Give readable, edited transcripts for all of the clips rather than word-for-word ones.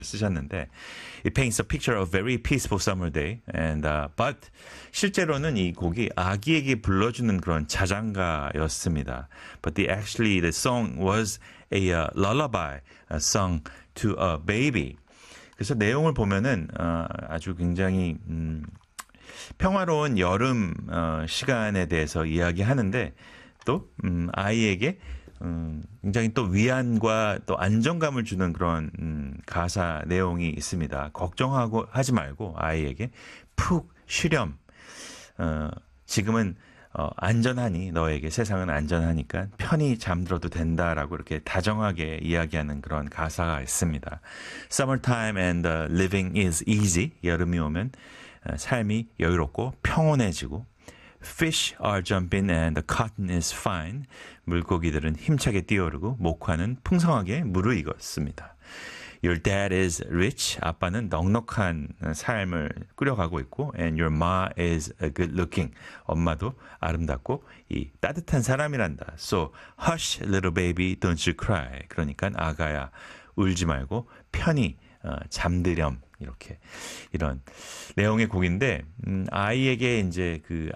쓰셨는데 It paints a picture of a very peaceful summer day and but 실제로는 이 곡이 아기에게 불러주는 그런 자장가였습니다. But the song was a lullaby sung to a baby. 그래서 내용을 보면은 아주 굉장히 평화로운 여름 시간에 대해서 이야기하는데 또 아이에게 굉장히 또 위안과 또 안정감을 주는 그런 가사 내용이 있습니다. 걱정하고 하지 말고 아이에게 푹 쉬렴. 지금은 안전하니 너에게 세상은 안전하니까 편히 잠들어도 된다라고 이렇게 다정하게 이야기하는 그런 가사가 있습니다. Summertime and living is easy. 여름이 오면 삶이 여유롭고 평온해지고 Fish are jumping and the cotton is fine. 물고기들은 힘차게 뛰어오르고 목화는 풍성하게 무르익었습니다. Your dad is rich. 아빠는 넉넉한 삶을 꾸려가고 있고 and your ma is good looking. 엄마도 아름답고 이 따뜻한 사람이란다. So hush little baby, don't you cry. 그러니까 아가야 울지 말고 편히 잠들렴. 이렇게 이런 내용의 곡인데 아이에게 이제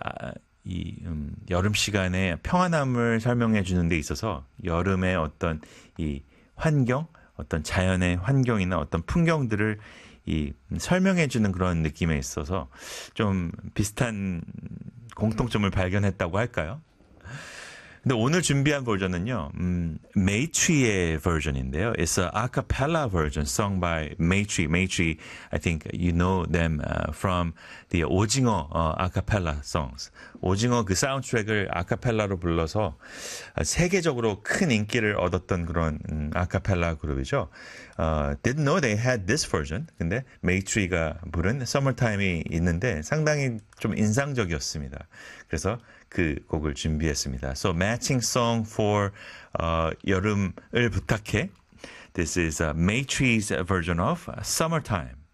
여름 시간에 평안함을 설명해 주는 데 있어서 여름의 어떤 이 환경, 어떤 자연의 환경이나 어떤 풍경들을 설명해 주는 그런 느낌에 있어서 좀 비슷한 공통점을 발견했다고 할까요? 근데 오늘 준비한 버전은요, 메이트리의 버전인데요. It's a cappella version sung by Maytree. Maytree, I think you know them from the 오징어 acappella songs. 오징어 그 사운드트랙을 아카펠라로 불러서 세계적으로 큰 인기를 얻었던 그런 아카펠라 그룹이죠. Didn't know they had this version. 근데 메이트리가 부른 Summertime이 있는데 상당히 좀 인상적이었습니다. 그래서 그 곡을 준비했습니다. So matching song for 여름을 부탁해. This is Maytree's version of Summertime.